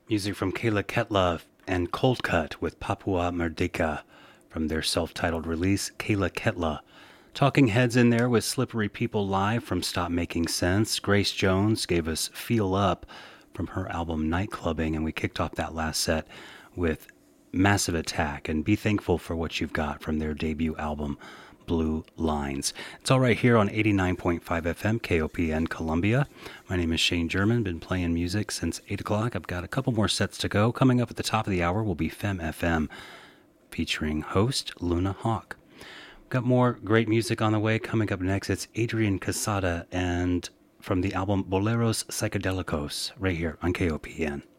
Music from Kayla Ketla and Cold Cut with Papua Merdeka from their self-titled release, Kayla Ketla. Talking Heads in there with Slippery People Live from Stop Making Sense. Grace Jones gave us Feel Up from her album Nightclubbing, and we kicked off that last set with Massive Attack and Be Thankful for What You've Got from their debut album, Blue Lines. It's all right here on 89.5 FM KOPN Columbia. My name is Shane German, been playing music since 8 o'clock. I've got a couple more sets to go. Coming up at the top of the hour will be Femme FM featuring host Luna Hawk. We've got more great music on the way. Coming up next, it's Adrian Casada and from the album Boleros Psychedelicos right here on KOPN.